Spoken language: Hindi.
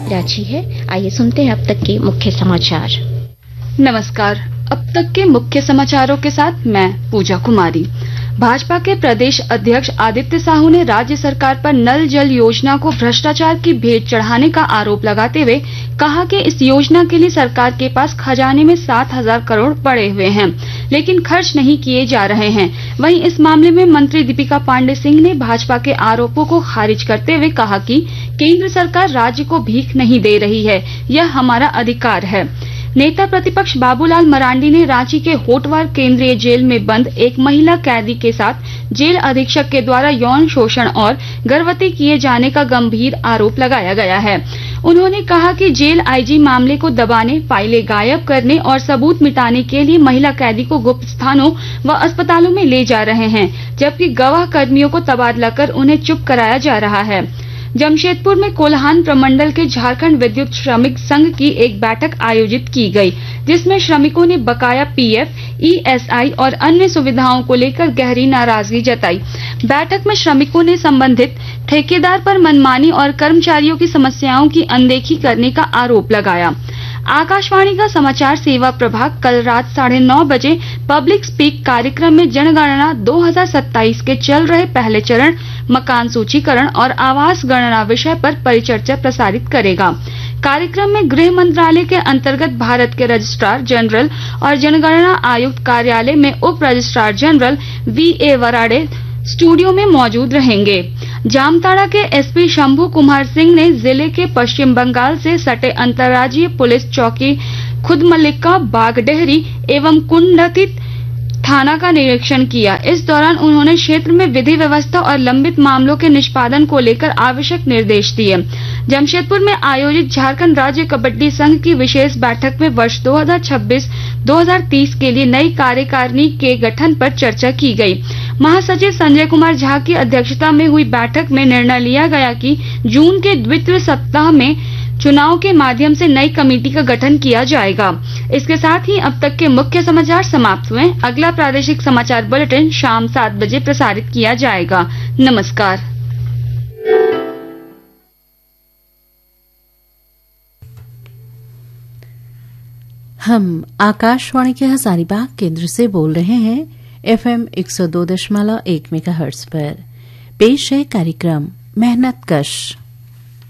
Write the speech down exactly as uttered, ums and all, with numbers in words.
रांची है। आइए सुनते हैं अब तक के मुख्य समाचार। नमस्कार। अब तक के मुख्य समाचारों के साथ मैं पूजा कुमारी। भाजपा के प्रदेश अध्यक्ष आदित्य साहू ने राज्य सरकार पर नल जल योजना को भ्रष्टाचार की भेंट चढ़ाने का आरोप लगाते हुए कहा कि इस योजना के लिए सरकार के पास खजाने में सात हजार करोड़ पड़े हुए हैं, लेकिन खर्च नहीं किए जा रहे हैं। वहीं इस मामले में मंत्री दीपिका पांडे सिंह ने भाजपा के आरोपों को खारिज करते हुए कहा कि केंद्र सरकार राज्य को भीख नहीं दे रही है, यह हमारा अधिकार है। नेता प्रतिपक्ष बाबूलाल मरांडी ने रांची के होटवार केंद्रीय जेल में बंद एक महिला कैदी के साथ जेल अधीक्षक के द्वारा यौन शोषण और गर्भवती किए जाने का गंभीर आरोप लगाया गया है। उन्होंने कहा कि जेल आईजी मामले को दबाने, फाइलें गायब करने और सबूत मिटाने के लिए महिला कैदी को गुप्त स्थानों व अस्पतालों में ले जा रहे हैं, जबकि गवाह कर्मियों को तबादला कर उन्हें चुप कराया जा रहा है। जमशेदपुर में कोल्हान प्रमंडल के झारखंड विद्युत श्रमिक संघ की एक बैठक आयोजित की गई, जिसमें श्रमिकों ने बकाया पीएफ, ईएसआई और अन्य सुविधाओं को लेकर गहरी नाराजगी जताई। बैठक में श्रमिकों ने संबंधित ठेकेदार पर मनमानी और कर्मचारियों की समस्याओं की अनदेखी करने का आरोप लगाया। आकाशवाणी का समाचार सेवा प्रभाग कल रात साढ़े नौ बजे पब्लिक स्पीक कार्यक्रम में जनगणना दो हजार सत्ताईस के चल रहे पहले चरण मकान सूचीकरण और आवास गणना विषय पर परिचर्चा प्रसारित करेगा। कार्यक्रम में गृह मंत्रालय के अंतर्गत भारत के रजिस्ट्रार जनरल और जनगणना आयुक्त कार्यालय में उप registrar general V A Varade studio में मौजूद रहेंगे। जामताड़ा के एसपी शंभू कुमार सिंह ने जिले के पश्चिम बंगाल से सटे अंतर्राज्यीय पुलिस चौकी खुदमल्लिका, बागडेहरी एवं कुंडकित थाना का निरीक्षण किया। इस दौरान उन्होंने क्षेत्र में विधि व्यवस्था और लंबित मामलों के निष्पादन को लेकर आवश्यक निर्देश दिए। जमशेदपुर में आयोजित झारखंड राज्य कबड्डी संघ की विशेष बैठक में वर्ष दो हजार छब्बीस दो हजार तीस के लिए नई कार्यकारिणी के गठन पर चर्चा की गई। महासचिव संजय कुमार झा की अध्यक्षता में हुई बैठक में निर्णय लिया गया कि जून के द्वितीय सप्ताह में चुनाव के माध्यम से नई कमेटी का गठन किया जाएगा। इसके साथ ही अब तक के मुख्य समाचार समाप्त हुए। अगला प्रादेशिक समाचार बुलेटिन शाम सात बजे प्रसारित किया जाएगा। नमस्कार। हम आकाशवाणी के हजारीबाग केंद्र से बोल रहे हैं एफएम एक सौ दो दशमलव एक मेगाहर्ट्ज पर। पेश है कार्यक्रम मेहनत कश।